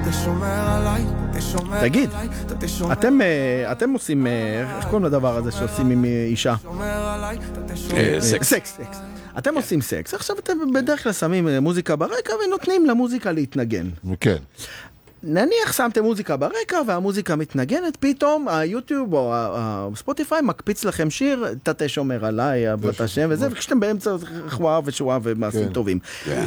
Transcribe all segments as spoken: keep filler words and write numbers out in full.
תגיד, אתם, אתם עושים, איך קוראים לדבר הזה שעושים עם אישה? סקס. סקס, סקס. אתם עושים סקס, עכשיו אתם בדרך כלל שמים מוזיקה ברקע ונותנים למוזיקה להתנגן. כן. נניח שמתם מוזיקה ברקע והמוזיקה מתנגנת, פתאום היוטיוב או הספוטיפיי מקפיץ לכם שיר, תתה שומר עליי, אהבת השם וזה, וכשאתם באמצע חוואה ושואה ומעשים טובים.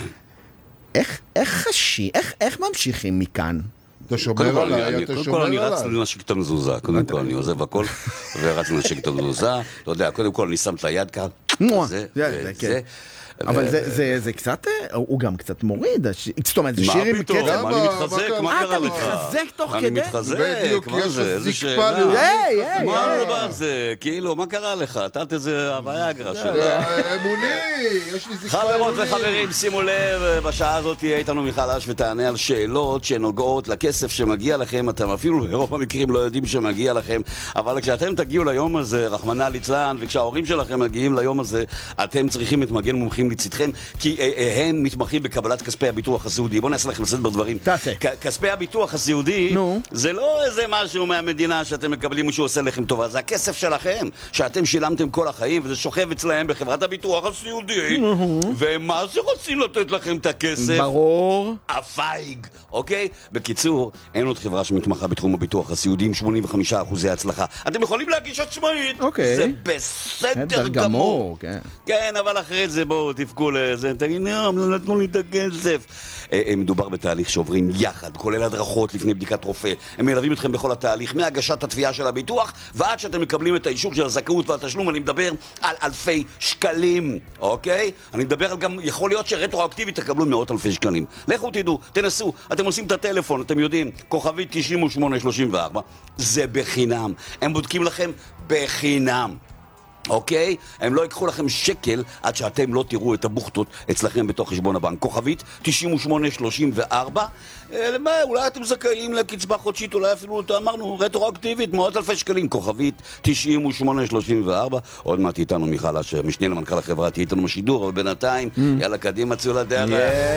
איך חשי, איך ממשיכים מכאן? אתה שומר עליי, אתה קודם שומר כל עליי. אני רץ לנשק את המזוזה, קודם כל אני עוזב הכל ורץ לנשק את המזוזה, אתה יודע, קודם כל אני שם את היד כאן, זה, זה, אבל זה קצת, הוא גם קצת מוריד, זאת אומרת, זה שיר עם קצב. מה פתאום, אני מתחזק, מה קרה לך? אתה מתחזק תוך כדי? אני מתחזק, מה זה, איזה שאלה. היי, היי, מה הדבר זה, כאילו, מה קרה לך? תת איזה הוויאגרה שלה. אמוני, יש לי זקפה חברות אמוני. וחברים, שימו לב, בשעה הזאת תהיה איתנו מיכל אש ותענה על שאלות שנוגעות לכסף שמגיע לכם. אתם אפילו ברוב המקרים לא יודעים שמגיע לכם, אבל כשאתם תגיעו ליום הזה, רחמנא ליצלן, וכשההורים שלכם מגיעים ליום הזה, אתם צריכים את מגן מומחים לצדכם, כי הם מתמחים בקבלת כספי הביטוח הסיעודי. בואו נעשה לכם סדר דברים. תעשה. כספי הביטוח הסיעודי, זה לא איזה משהו מהמדינה שאתם מקבלים משהו עושה לכם טובה, זה הכסף שלכם, שאתם שילמתם כל החיים, וזה שוכב אצלהם בחברת הביטוח הסיעודי, ומה זה רוצים לתת לכם את הכסף? ברור. הפייג, אוקיי? בקיצור, אין עוד חברה שמתמחה בתחום הביטוח הסיעודי עם שמונים וחמישה אחוזי הצלחה. אתם יכולים להגיש עצמאית, אוקיי. זה בסדר גמור. כן. כן, אבל אחרי זה בואו תפקו לזה, תגיד, לא נתנו לי את הכסף. מדובר בתהליך שעוברים יחד, כולל הדרכות לפני בדיקת רופא. הם מלווים אתכם בכל התהליך, מהגשת התביעה של הביטוח, ועד שאתם מקבלים את האישור של הזכאות והתשלום. אני מדבר על אלפי שקלים, אוקיי? אני מדבר על גם, יכול להיות שרטרואקטיבית תקבלו מאות אלפי שקלים. לכו תדעו, תנסו, אתם עושים את הטלפון, אתם יודעים, כוכבית תשעים ושמונה שלושים וארבע, זה בחינם. הם בודקים לכם בחינם. אוקיי? הם לא ייקחו לכם שקל עד שאתם לא תראו את הבוכטות אצלכם בתוך חשבון הבנק. כוכבית תשעים ושמונה שלושים וארבע, למה? אולי אתם זכאים לקצבה חודשית, אולי אפילו, אמרנו, רטרואקטיבית, מאות אלפי שקלים. כוכבית תשעים ושמונה שלושים וארבע. עוד מעט איתנו מיכל אש, משנה למנכ"ל החברה, תהיה איתנו בשידור, אבל בינתיים, יאללה, קדימה, צאו לדרך.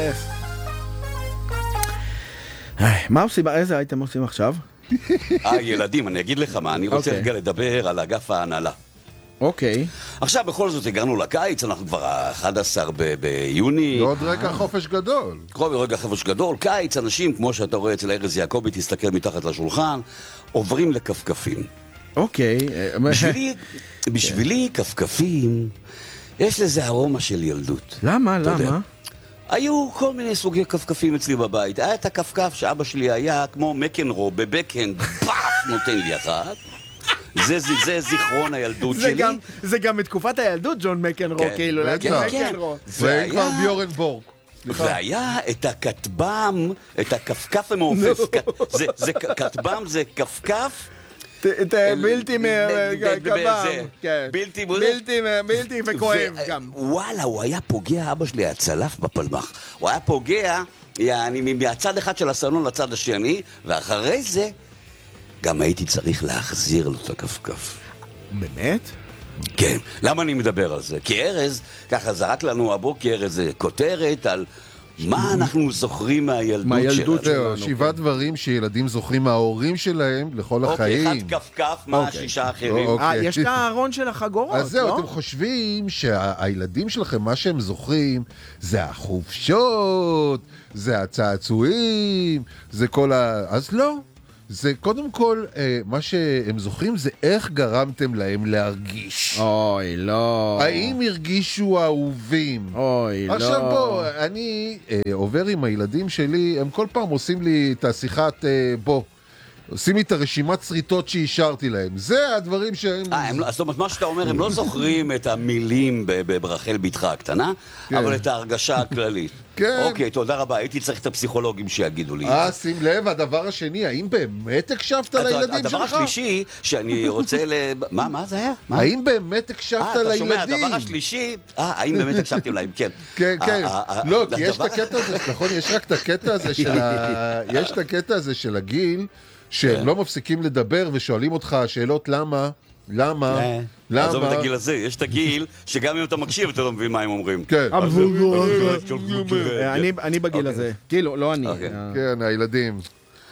מה עושים? איזה אייטם עושים עכשיו? אה, ילדים, אני אגיד לך מה, אני רוצה רגע לדבר על אגף ההנהלה. אוקיי. עכשיו בכל זאת הגענו לקיץ, אנחנו כבר ה-אחד עשר ביוני. ועוד רגע חופש גדול. עוד רגע חופש גדול, קיץ, אנשים, כמו שאתה רואה אצל ארז יעקבי, תסתכל מתחת לשולחן, עוברים לכפכפים. אוקיי. בשבילי, בשבילי כפכפים, יש לזה ארומה של ילדות. למה? למה? היו כל מיני סוגי כפכפים אצלי בבית. היה את הכפכף שאבא שלי היה כמו מקנרו בבקהנד, פאף, נותן לי אחת. זה, זה, זה זיכרון הילדות זה שלי. גם, זה גם מתקופת הילדות, ג'ון מקנרו, כן, כאילו, להגיד כן, מקנרו. זה כבר ביורן בורג. והיה את הכתבם, את הכפכף המעופף. זה, זה, כתבם זה כפכף. את בלתי מקבם. בלתי בלתי וכואב גם. וואלה, הוא היה פוגע, אבא שלי היה צלף בפלמח. הוא היה פוגע, אני מהצד אחד של הסלון לצד השני, ואחרי זה גם הייתי צריך להחזיר לו את הכפכף. באמת? כן. למה אני מדבר על זה? כי ארז, ככה זרק לנו הבוקר איזה כותרת על מה אנחנו זוכרים מהילדות שלנו. שבעה דברים שילדים זוכרים מההורים שלהם לכל החיים. אוקיי, אחד כפכף, מה השישה האחרים? יש את הארון של החגורות, לא? אז זהו, אתם חושבים שהילדים שלכם, מה שהם זוכרים, זה החופשות, זה הצעצועים, זה כל ה... אז לא. זה קודם כל, מה שהם זוכרים זה איך גרמתם להם להרגיש. אוי, לא. האם הרגישו אהובים? אוי, לא. עכשיו בוא, אני עובר עם הילדים שלי, הם כל פעם עושים לי את השיחת בוא. עושים לי את הרשימת שריטות שאישרתי להם. זה הדברים שהם... אה, זאת אומרת, מה שאתה אומר, הם לא זוכרים את המילים ברחל בתך הקטנה, אבל את ההרגשה הכללית. כן. אוקיי, תודה רבה. הייתי צריך את הפסיכולוגים שיגידו לי. אה, שים לב, הדבר השני, האם באמת הקשבת לילדים שלך? הדבר השלישי, שאני רוצה ל... מה, מה זה היה? האם באמת הקשבת לילדים? אה, אתה שומע, הדבר השלישי... אה, האם באמת הקשבתם להם, כן. כן, כן. לא, כי יש את הקטע הזה, נכון, יש רק את הקטע הזה של ה... יש את הקטע הזה של הגיל, שהם לא מפסיקים לדבר ושואלים אותך שאלות למה, למה, למה. עזוב את הגיל הזה, יש את הגיל שגם אם אתה מקשיב אתה לא מבין מה הם אומרים. כן. אני בגיל הזה, כאילו, לא אני. כן, הילדים.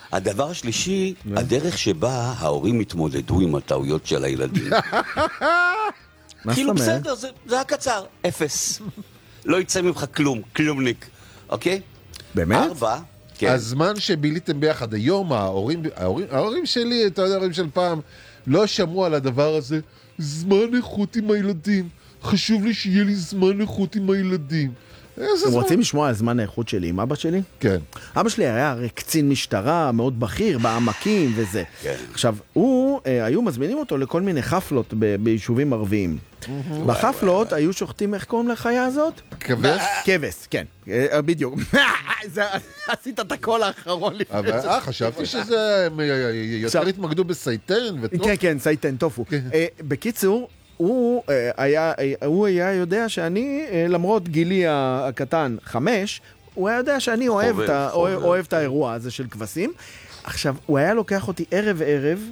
הדבר השלישי, הדרך שבה ההורים התמודדו עם הטעויות של הילדים. כאילו בסדר, זה היה קצר, אפס. לא יצא ממך כלום, כלומניק, אוקיי? באמת? ארבע, כן. הזמן שביליתם ביחד, היום ההורים, ההורים, ההורים שלי, אתה יודע, ההורים של פעם, לא שמעו על הדבר הזה, זמן איכות עם הילדים. חשוב לי שיהיה לי זמן איכות עם הילדים. אתם רוצים לשמוע על זמן האיכות שלי עם אבא שלי? כן. אבא שלי היה הרי קצין משטרה מאוד בכיר בעמקים וזה. כן. עכשיו, הוא, אה, היו מזמינים אותו לכל מיני חפלות ב- ביישובים ערביים. בחפלות היו שוחטים, איך קוראים לחיה הזאת? כבש? כבש, כן. אה, בדיוק. זה- עשית את הקול האחרון לפני. אבל אה, חשבתי שזה, הם יותר התמקדו בסייטן וטוב. כן, כן, סייטן, טופו. אה, בקיצור, הוא אה, היה, אה, הוא היה יודע שאני, אה, למרות גילי הקטן, חמש, הוא היה יודע שאני אוהב חובב, את ה- חובב. אוהב- אוהב את האירוע הזה של כבשים. עכשיו, הוא היה לוקח אותי ערב ערב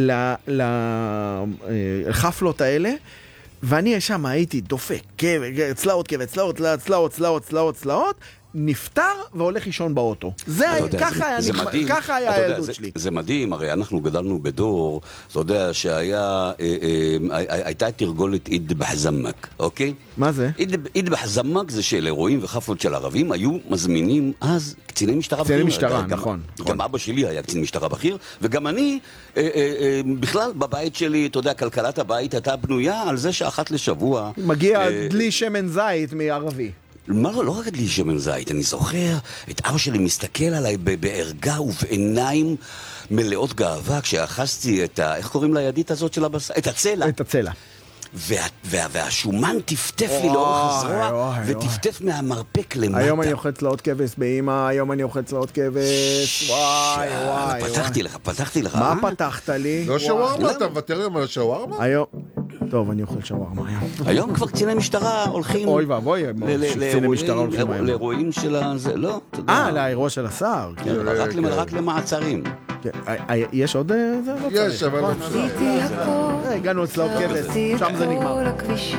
לחפלות האלה, ואני שם הייתי דופק, כבש, צלעות, כבש, צלעות, צלעות, צלעות, צלעות, צלעות, צלעות, נפטר והולך לישון באוטו. זה אתה היה, יודע, ככה זה- היה זה נחמד- מדהים. ככה היה אתה יודע, הילדות זה- שלי. זה מדהים, הרי אנחנו גדלנו בדור, אתה יודע, שהיה, אה, אה, הייתה תרגולת איד בחזמק, אוקיי? מה זה? איד- איד בחזמק זה של אירועים וחפלות של ערבים, היו מזמינים אז קציני משטרה קציני בכיר. משטרה, גם- נכון, גם נכון. אבא שלי היה קצין משטרה בכיר, וגם אני, אה, אה, אה, בכלל בבית שלי, אתה יודע, כלכלת הבית הייתה בנויה על זה שאחת לשבוע... מגיע אה, דלי שמן זית מערבי. מה לא, לא רק לי שמן זית, אני זוכר את אבא שלי מסתכל עליי ב- בערגה ובעיניים מלאות גאווה כשאחזתי את ה... איך קוראים לידית הזאת של הבשר? את הצלע. את הצלע. וה, וה, והשומן טפטף לי וואי, לאורך הזרוע, וואי, וטפטף מהמרפק למטה. היום אני אוכל צלעות כבש באמא, היום אני אוכל צלעות כבש, וואי יאללה, וואי פתחתי וואי. לך, פתחתי לך. מה אה? פתחת לי? לא וואי. שווארמה, אתה מוותר היום על השווארמה? היום... טוב, אני אוכל שווארמה היום. היום כבר קציני משטרה הולכים... אוי ואבוי, ל- ל- קציני לאירועים- משטרה הולכים היום. לאירועים של הזה, לא, אתה יודע. אה, לאירוע של השר. כן, רק למ- רק למעצרים. כן. אה, אה, יש עוד... אה, זה לא יש, צריך. אבל... אה, הגענו לצלעות כבש, שם זה נגמר.